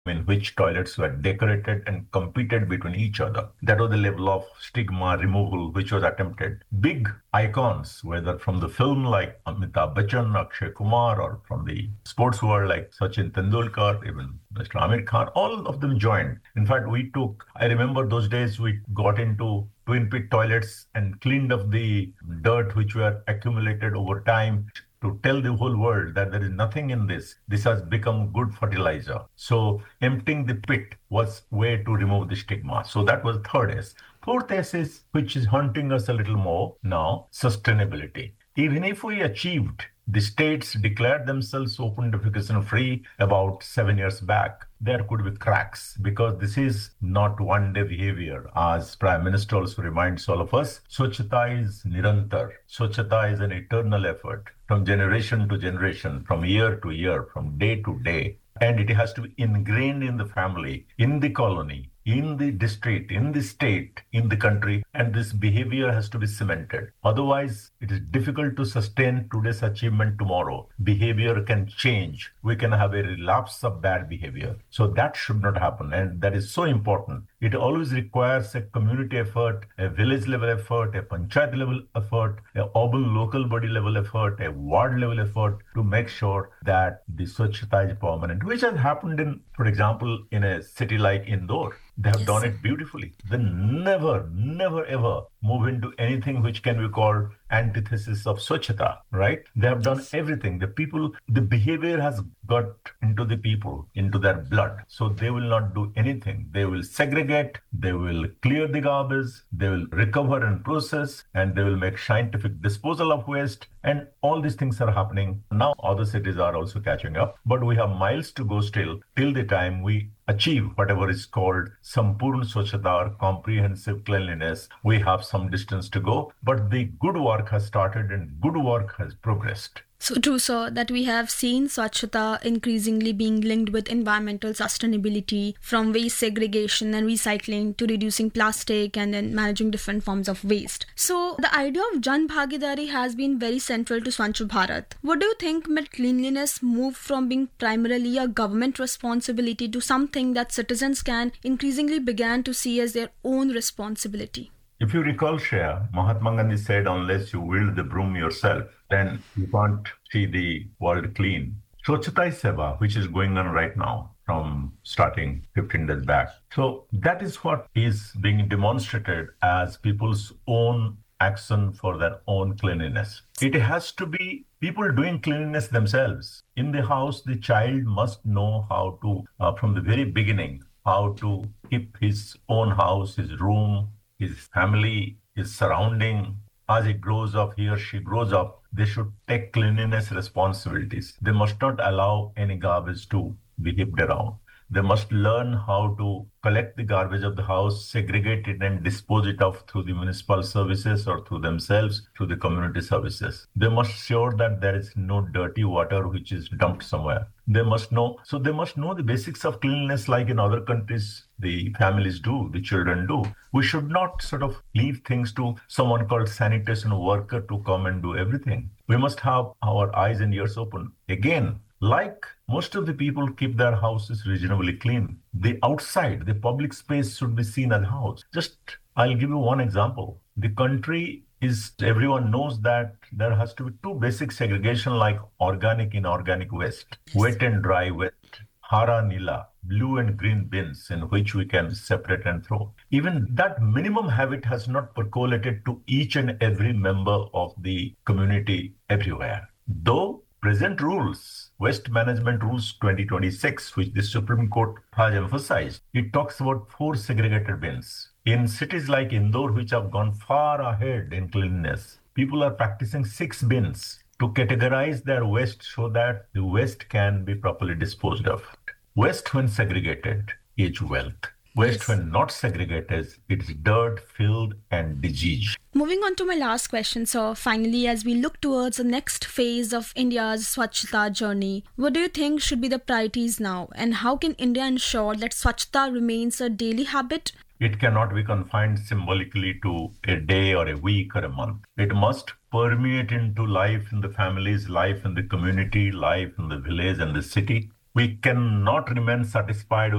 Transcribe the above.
in which toilets were decorated and competed between each other. That was the level of stigma removal which was attempted. Big icons, whether from the film like Amitabh Bachchan, Akshay Kumar, or from the sports world like Sachin Tendulkar, even Mr. Amir Khan, all of them joined. In fact, I remember those days we got into twin pit toilets and cleaned up the dirt which were accumulated over time to tell the whole world that there is nothing in this. This has become good fertilizer. So emptying the pit was way to remove the stigma. So that was third S. Fourth S is, which is haunting us a little more now, sustainability. Even if we achieved, the states declared themselves open defecation free about 7 years back, there could be cracks because this is not one day behavior. As Prime Minister also reminds all of us, Swachhata is Nirantar. Swachhata is an eternal effort from generation to generation, from year to year, from day to day. And it has to be ingrained in the family, in the colony, in the district, in the state, in the country, and this behavior has to be cemented. Otherwise, it is difficult to sustain today's achievement tomorrow. Behavior can change. We can have a relapse of bad behavior. So that should not happen, and that is so important. It always requires a community effort, a village level effort, a panchayat level effort, a urban local body level effort, a ward level effort to make sure that the Swachhata is permanent, which has happened in, for example, in a city like Indore. They have done it beautifully. They never, ever move into anything which can be called antithesis of Swachhata, right? They have done everything. The behavior has got into the people, into their blood. So they will not do anything. They will segregate, they will clear the garbage, they will recover and process, and they will make scientific disposal of waste. And all these things are happening. Now other cities are also catching up, but we have miles to go still till the time we achieve whatever is called Sampurna Swachhata or comprehensive cleanliness. We have some distance to go, but the good work has started and good work has progressed. So true, sir, that we have seen Swachhata increasingly being linked with environmental sustainability, from waste segregation and recycling to reducing plastic and then managing different forms of waste. So the idea of Jan Bhagidari has been very central to Swachh Bharat. What do you think made cleanliness move from being primarily a government responsibility to something that citizens can increasingly begin to see as their own responsibility? If you recall, Shreya, Mahatma Gandhi said, unless you wield the broom yourself, then you can't see the world clean. Swachhata is Seva, which is going on right now from starting 15 days back. So that is what is being demonstrated as people's own action for their own cleanliness. It has to be people doing cleanliness themselves. In the house, the child must know how to, from the very beginning, how to keep his own house, his room, his family, his surrounding. As he grows up, he or she grows up, they should take cleanliness responsibilities. They must not allow any garbage to be heaped around. They must learn how to collect the garbage of the house, segregate it and dispose it off through the municipal services or through themselves, through the community services. They must ensure that there is no dirty water which is dumped somewhere. They must know the basics of cleanliness like in other countries the families do, the children do. We should not sort of leave things to someone called sanitation worker to come and do everything. We must have our eyes and ears open. Again, like most of the people keep their houses reasonably clean, the outside, the public space should be seen as a house. I'll give you one example. The country everyone knows that there has to be two basic segregation like organic, inorganic waste, wet and dry waste, hara, nila, blue and green bins in which we can separate and throw. Even that minimum habit has not percolated to each and every member of the community everywhere. Though present rules, Waste Management Rules 2026, which the Supreme Court has emphasized, it talks about 4 segregated bins. In cities like Indore, which have gone far ahead in cleanliness, people are practicing 6 bins to categorize their waste so that the waste can be properly disposed of. Waste, when segregated, is wealth. Waste, when not segregated, it's dirt, filth, and disease. Moving on to my last question, sir. Finally, as we look towards the next phase of India's Swachhata journey, what do you think should be the priorities now? And how can India ensure that Swachhata remains a daily habit? It cannot be confined symbolically to a day or a week or a month. It must permeate into life in the families, life in the community, life in the village and the city. We cannot remain satisfied